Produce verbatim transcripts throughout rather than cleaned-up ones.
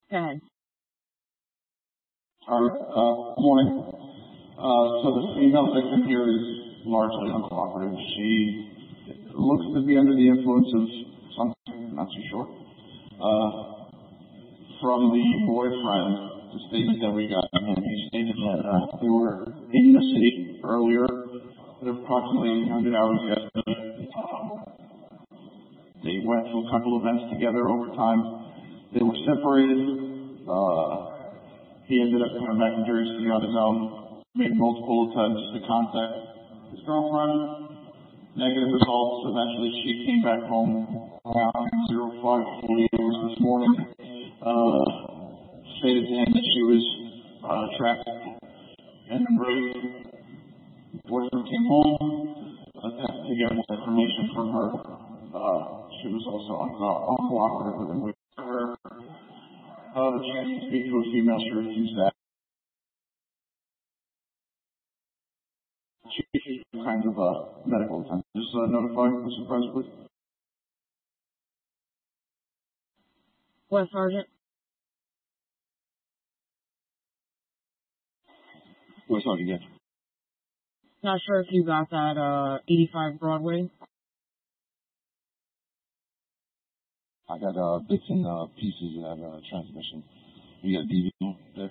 Go ahead. All right. Uh, morning. Uh, so the female victim here is largely uncooperative. She looks to be under the influence of something, not too sure. Uh, from the boyfriend, the statement that we got from him, he stated that uh, they were in the city earlier at approximately one hundred hours yesterday. They went to a couple events together over time. They were separated. Uh, he ended up coming back to Jersey City on his own, made multiple attempts to contact his girlfriend. Negative results. Eventually, she came back home around zero five forty-eight hours this morning. Uh, stated to him that she was uh, trapped and raped. Boyfriend came home, attempted to get more information from her. Uh, she was also uh, uncooperative with him. Her, uh, the chance to speak to a female, she refused that. She refused kinds of uh, medical attention. Just uh, notifying the supervisor, please. What, Sergeant? What's on again? Not sure if you got that, uh, eighty-five Broadway. I got uh, bits and uh, pieces of that uh, transmission. You got D V D there?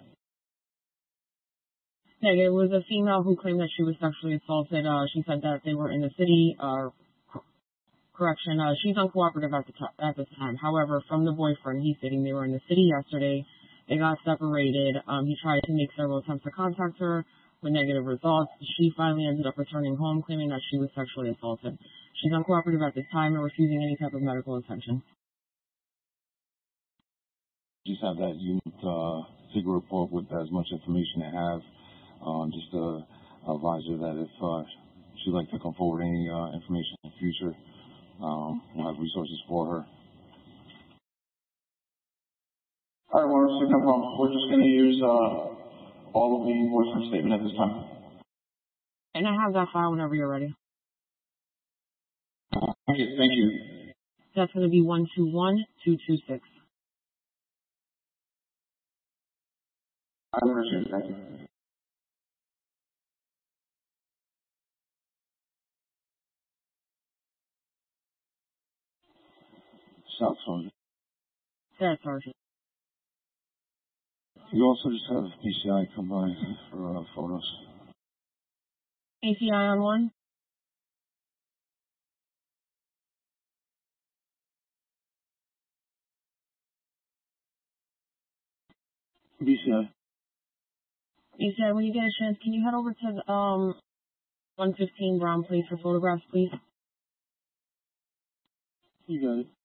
Yeah, it was a female who claimed that she was sexually assaulted. Uh, she said that they were in the city. Uh, correction, uh, she's uncooperative at the t- at this time. However, from the boyfriend, he's stating they were in the city yesterday. They got separated. Um, he tried to make several attempts to contact her with negative results. She finally ended up returning home, claiming that she was sexually assaulted. She's uncooperative at this time and refusing any type of medical attention. Just have that unit uh, figure report with as much information they have. Um, just to advise her that if uh, she'd like to come forward with any uh, information in the future, um, we'll have resources for her. All right, well, no problem. We're just going to use uh, all of the boyfriend statement at this time. And I have that file whenever you're ready. Uh, thank you. Thank you. That's going to be one two one two two six. I appreciate it. Thank you. South Phone. Yeah, Sergeant. You also just have P C I come by for uh, photos. A C I on one? B C I. A C I, when you get a chance, can you head over to the, um one fifteen Brown Place for photographs, please? You got it.